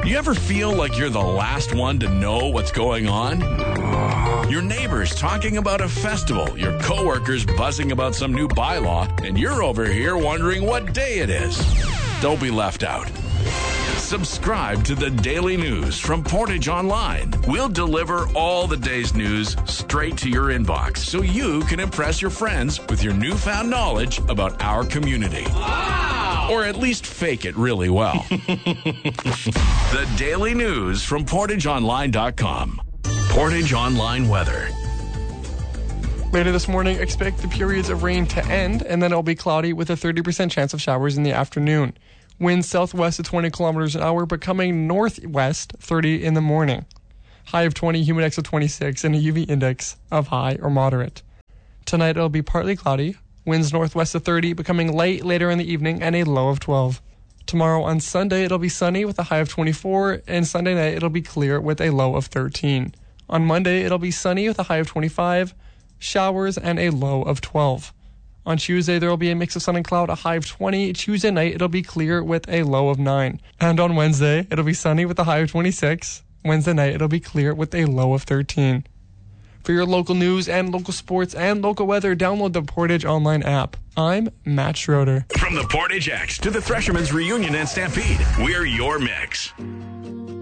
You ever feel like you're the last one to know what's going on? Your neighbors talking about a festival, your coworkers buzzing about some new bylaw, and you're over here wondering what day it is. Don't be left out. Subscribe to the Daily News from Portage Online. We'll deliver all the day's news straight to your inbox so you can impress your friends with your newfound knowledge about our community. Wow! Or at least fake it really well. The Daily News from PortageOnline.com. Portage Online weather. Later this morning, expect the periods of rain to end, and then it'll be cloudy with a 30% chance of showers in the afternoon. Winds southwest at 20 kilometers an hour, becoming northwest 30 in the morning. High of 20, humid index of 26, and a UV index of high or moderate. Tonight it'll be partly cloudy. Winds northwest of 30, becoming light later in the evening, and a low of 12. Tomorrow on Sunday it'll be sunny with a high of 24, and Sunday night it'll be clear with a low of 13. On Monday it'll be sunny with a high of 25, showers, and a low of 12. On Tuesday, there will be a mix of sun and cloud, a high of 20. Tuesday night, it'll be clear with a low of 9. And on Wednesday, it'll be sunny with a high of 26. Wednesday night, it'll be clear with a low of 13. For your local news and local sports and local weather, download the Portage Online app. I'm Matt Schroeder. From the Portage X to the Threshermen's Reunion and Stampede, we're your mix.